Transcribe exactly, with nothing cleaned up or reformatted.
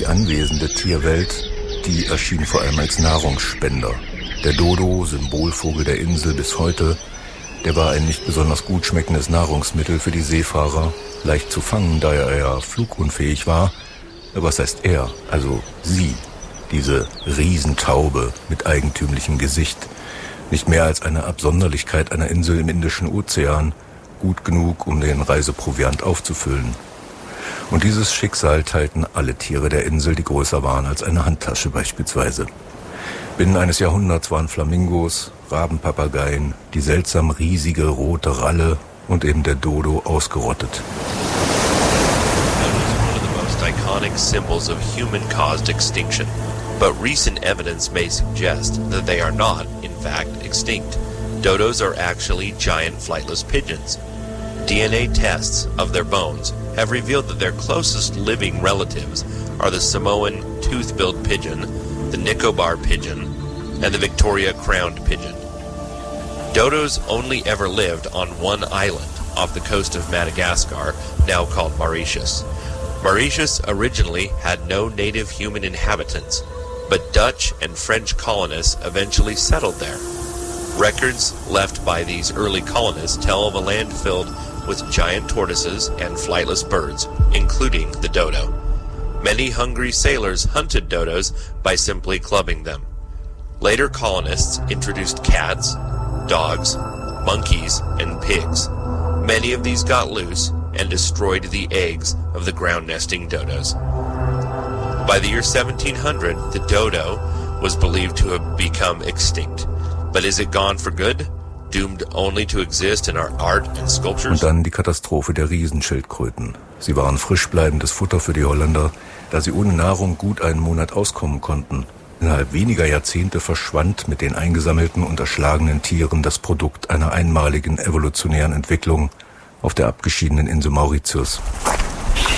anwesende Tierwelt, die erschien vor allem als Nahrungsspender. Der Dodo, Symbolvogel der Insel bis heute, der war ein nicht besonders gut schmeckendes Nahrungsmittel für die Seefahrer, leicht zu fangen, da er ja flugunfähig war. Was heißt er? Also sie, diese Riesentaube mit eigentümlichem Gesicht. Nicht mehr als eine Absonderlichkeit einer Insel im Indischen Ozean, gut genug, um den Reiseproviant aufzufüllen. Und dieses Schicksal teilten alle Tiere der Insel, die größer waren als eine Handtasche beispielsweise. Binnen eines Jahrhunderts waren Flamingos, Rabenpapageien, die seltsam riesige rote Ralle und eben der Dodo ausgerottet. Iconic symbols of human-caused extinction, but recent evidence may suggest that they are not, in fact, extinct. Dodos are actually giant flightless pigeons. D N A tests of their bones have revealed that their closest living relatives are the Samoan tooth-billed pigeon, the Nicobar pigeon, and the Victoria crowned pigeon. Dodos only ever lived on one island off the coast of Madagascar, now called Mauritius. Mauritius originally had no native human inhabitants, but Dutch and French colonists eventually settled there. Records left by these early colonists tell of a land filled with giant tortoises and flightless birds, including the dodo. Many hungry sailors hunted dodos by simply clubbing them. Later colonists introduced cats, dogs, monkeys, and pigs. Many of these got loose and destroyed the eggs of the ground-nesting dodos. By the year seventeen hundred, the dodo was believed to have become extinct. But is it gone for good? Doomed only to exist in our art and sculptures? Und dann die Katastrophe der Riesenschildkröten. Sie waren frisch bleibendes Futter für die Holländer, da sie ohne Nahrung gut einen Monat auskommen konnten. Innerhalb weniger Jahrzehnte verschwand mit den eingesammelten und erschlagenen Tieren das Produkt einer einmaligen evolutionären Entwicklung auf der abgeschiedenen Insel Mauritius.